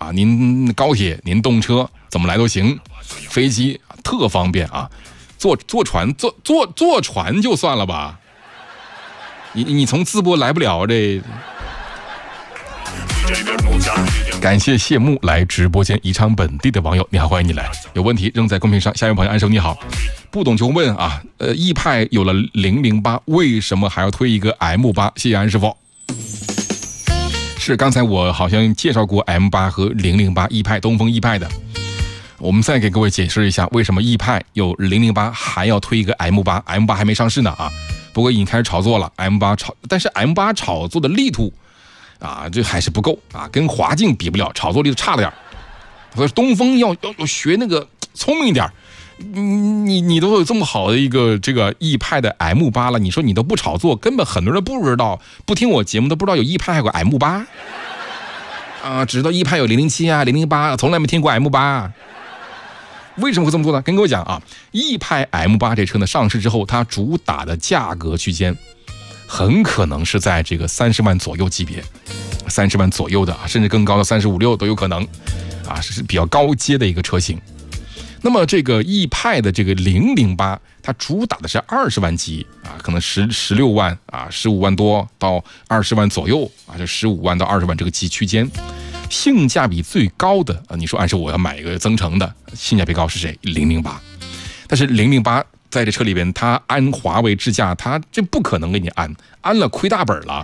啊，您高铁您动车怎么来都行，飞机特方便啊，坐船坐船就算了吧，你从淄博来不了这。感谢谢幕来直播间宜昌本地的网友，你好，欢迎你来。有问题扔在公屏上，下一位朋友安生你好，不懂就问啊。易派有了008，为什么还要推一个 M8？ 谢谢安师傅。是刚才我好像介绍过 M8 和008易派东风易派的，我们再给各位解释一下为什么易派有008还要推一个 M8 还没上市呢啊，不过已经开始炒作了 M8 但是 M8 炒作的力度啊，这还是不够啊，跟华境比不了，炒作力度差了点。所以东风要学那个聪明一点，你都有这么好的一个这个易派的 M8 了，你说你都不炒作，根本很多人不知道，不听我节目都不知道有易派还有个 M8 啊，只知道易派有007啊、008，从来没听过 M8。为什么会这么做呢？跟各位讲啊，易派 M8 这车呢上市之后，它主打的价格区间很可能是在这个30万左右级别，30万左右的，甚至更高的35、6都有可能，啊，是比较高阶的一个车型。那么这个易派的这个008，它主打的是20万级啊，可能16万啊，15万多到20万左右啊，就15万到20万这个级区间。性价比最高的啊，你说按说我要买一个增程的，性价比高是谁？008。但是008在这车里边，它安华为智驾，它这不可能给你安了亏大本了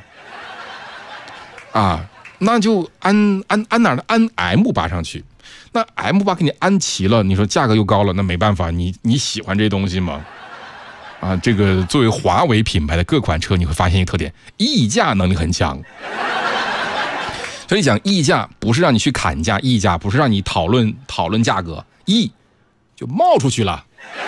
啊，那就安哪儿呢？安 M8 上去。那 M8 给你安齐了，你说价格又高了，那没办法，你喜欢这东西吗？啊，这个作为华为品牌的各款车，你会发现一个特点，议价能力很强。所以讲议价不是让你去砍价，议价不是让你讨论价格，议就冒出去了。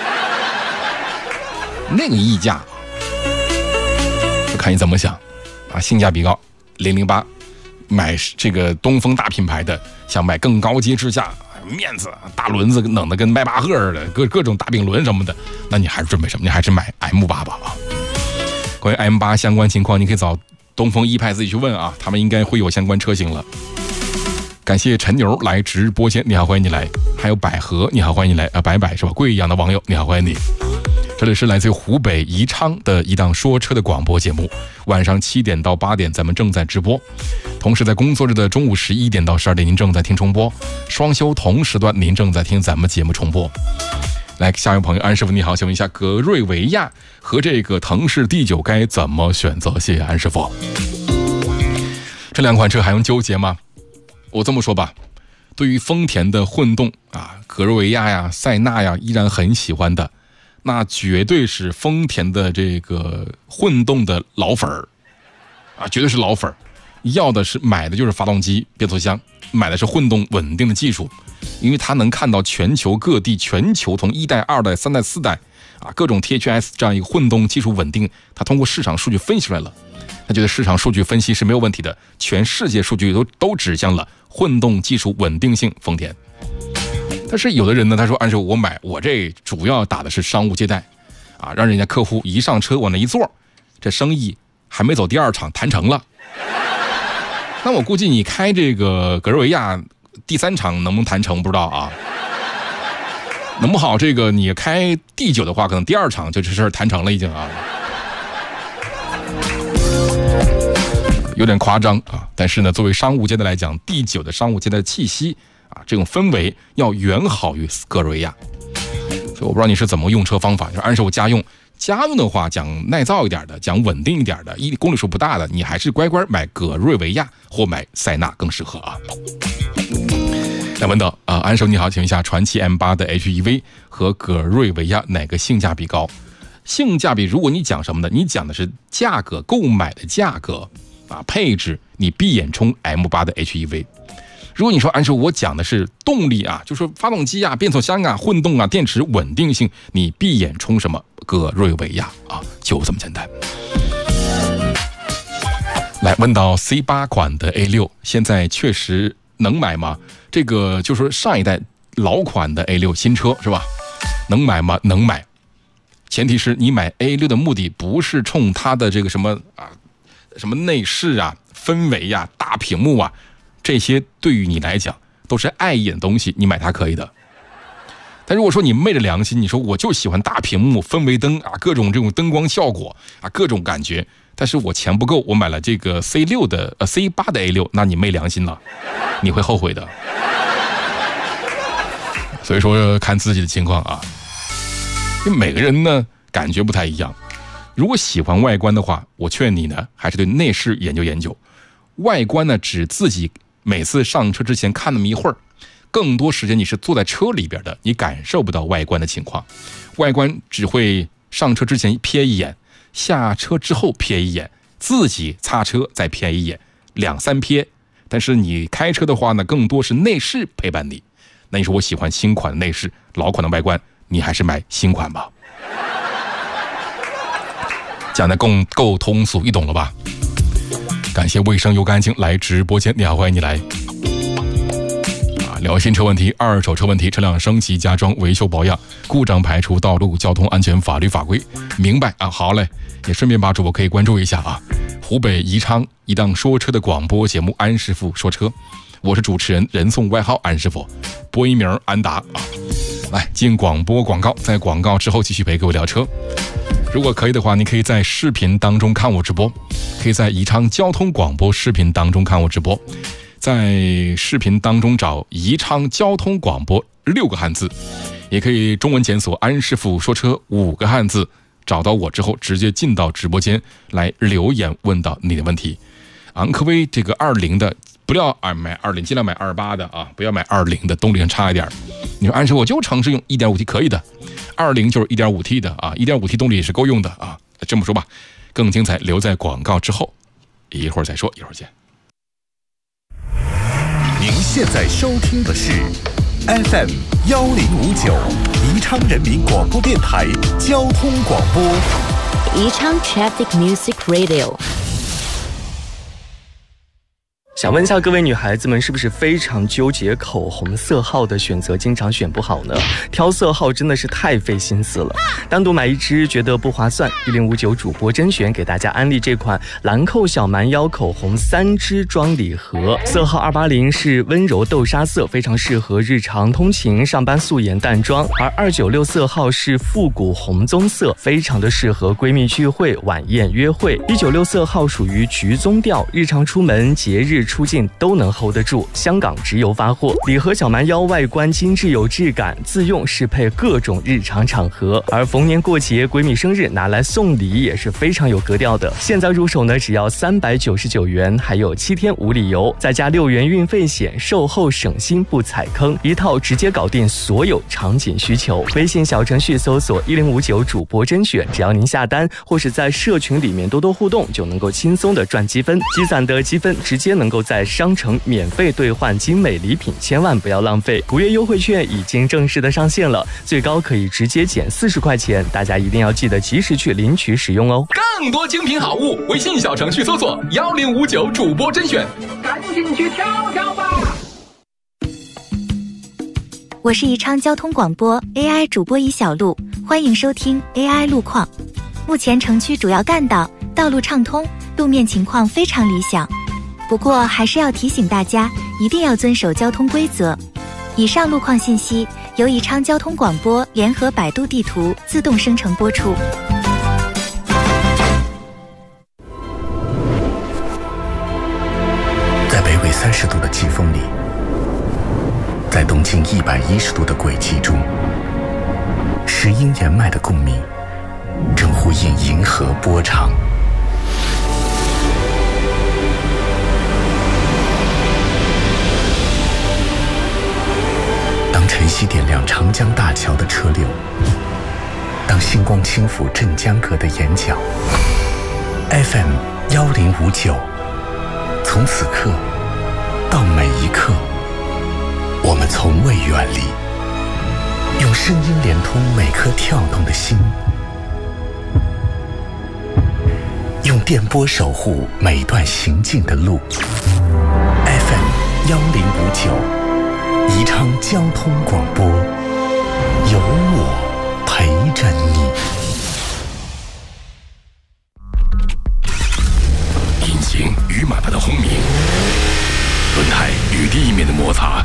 那个议价，就看你怎么想啊，性价比高，008。买这个东风大品牌的，想买更高阶智驾，面子大轮子冷的跟迈巴赫似的，各种大饼轮什么的，那你还是准备什么？你还是买 M8 吧啊！关于 M8 相关情况，你可以找东风易派自己去问啊，他们应该会有相关车型了。感谢陈牛来直播间，你好，欢迎你来。还有百合，你好，欢迎你来啊，白是吧？贵阳的网友，你好，欢迎你。这里是来自湖北宜昌的一档说车的广播节目，晚上7点到8点咱们正在直播，同时在工作日的中午11点到12点您正在听重播，双休同时段您正在听咱们节目重播。来，下一位朋友安师傅你好，请问一下格瑞维亚和这个腾势 D9 该怎么选择？谢谢安师傅。这两款车还用纠结吗？我这么说吧，对于丰田的混动啊，格瑞维亚呀、塞纳呀依然很喜欢的，那绝对是丰田的这个混动的老粉儿啊，绝对是老粉儿，要的是买的就是发动机、变速箱，买的是混动稳定的技术，因为它能看到全球各地，全球从1代、2代、3代、4代啊，各种 THS 这样一个混动技术稳定，它通过市场数据分析出来了，他觉得市场数据分析是没有问题的，全世界数据都指向了混动技术稳定性丰田。但是有的人呢，他说按说我这主要打的是商务接待啊，让人家客户一上车往那一坐，这生意还没走第2场谈成了。那我估计你开这个格瑞维亚第3场能不能谈成不知道啊，能不好这个你开D9的话，可能第2场就这事儿谈成了已经啊，有点夸张啊。但是呢，作为商务接待来讲，D9的商务接待的气息啊，这种氛围要远好于格瑞维亚。所以我不知道你是怎么用车方法，就按照家用的话，讲耐造一点的，讲稳定一点的，公里数不大的，你还是乖乖买格瑞维亚或买塞纳更适合啊。来问到安手你好，请问一下传祺 M8 的 HEV 和格瑞维亚哪个性价比高？性价比如果你讲什么呢？你讲的是价格，购买的价格啊，配置你闭眼冲 M8 的 HEV。如果你说按说我讲的是动力啊，就说发动机啊、变速箱啊、混动啊、电池稳定性，你闭眼冲什么？格瑞维亚啊，就这么简单。来问到 C8 款的 A6， 现在确实能买吗？这个就说上一代老款的 A6 新车是吧？能买吗？能买。前提是你买 A6 的目的不是冲它的这个什么啊、什么内饰啊、氛围啊、大屏幕啊。这些对于你来讲都是碍眼的东西，你买它可以的。但如果说你昧着良心，你说我就喜欢大屏幕、氛围灯啊，各种这种灯光效果啊，各种感觉，但是我钱不够，我买了这个 C8 的 A6，那你昧良心了，你会后悔的。所以说看自己的情况啊，因为每个人呢感觉不太一样。如果喜欢外观的话，我劝你呢还是对内饰研究研究。外观呢只自己每次上车之前看那么一会儿，更多时间你是坐在车里边的，你感受不到外观的情况。外观只会上车之前瞥一眼，下车之后瞥一眼，自己擦车再瞥一眼，2、3瞥。但是你开车的话呢，更多是内饰陪伴你。那你说我喜欢新款的内饰，老款的外观，你还是买新款吧。讲的够通俗易懂了吧？感谢卫生又干净来直播间，你好，欢迎你来。聊新车问题、二手车问题、车辆升级加装、维修保养、故障排除、道路交通安全法律法规，明白啊？好嘞，也顺便把主播可以关注一下啊。湖北宜昌一档说车的广播节目《安师傅说车》，我是主持人，人送外号安师傅，播音名安达啊。来进广播广告，在广告之后继续陪各位聊车。如果可以的话，你可以在视频当中看我直播，可以在宜昌交通广播视频当中看我直播，在视频当中找宜昌交通广播6个汉字，也可以中文检索安师傅说车5个汉字，找到我之后直接进到直播间来留言问到你的问题。昂科威这个20的不要买20，尽量买28的啊，不要买20的，动力上差一点。你说安师傅我就尝试用 1.5T 可以的，20就是 1.5T 的啊， 1.5T 动力也是够用的啊。这么说吧，更精彩留在广告之后，一会儿再说，一会儿见。 您现在收听的是 FM 1059宜昌人民广播电台交通广播， 宜昌 Traffic Music Radio。 想问一下各位女孩子们，是不是非常纠结口红色号的选择，经常选不好呢？挑色号真的是太费心思了，单独买一支觉得不划算。1059主播甄选给大家安利这款兰蔻小蛮腰口红3支装礼盒，色号280是温柔豆沙色，非常适合日常通勤、上班素颜淡妆；而296色号是复古红棕色，非常的适合闺蜜聚会、晚宴约会。196色号属于橘棕调，日常出门、节日出境都能 hold 得住，香港直邮发货。礼盒小蛮腰外观精致有质感，自用适配各种日常场合，而逢年过节、闺蜜生日拿来送礼也是非常有格调的。现在入手呢，只要399元，还有7天无理由，再加6元运费险，售后省心不踩坑，一套直接搞定所有场景需求。微信小程序搜索1059主播甄选，只要您下单或是在社群里面多多互动，就能够轻松的赚积分，积攒的积分直接能够在商城免费兑换精美礼品，千万不要浪费。5月优惠券已经正式的上线了，最高可以直接减40块钱，大家一定要记得及时去领取使用哦。 更多精品好物，微信小程序搜索1059主播甄选， 赶紧去挑挑吧。 我是宜昌交通广播 AI 主播乙小璐，欢迎收听 AI 路况。目前城区主要干道道路畅通，路面情况非常理想。不过还是要提醒大家，一定要遵守交通规则。以上路况信息由宜昌交通广播联合百度地图自动生成播出。 在北纬30度的季风里，在东经110度的轨迹中，石英岩脉的共鸣正呼应银河波长。当晨曦点亮长江大桥的车流，当星光轻抚镇江阁的眼角， FM 1059，从此刻到每一刻，我们从未远离，用声音连通每颗跳动的心，用电波守护每段行进的路。 FM 1059，宜昌交通广播，有我陪着你。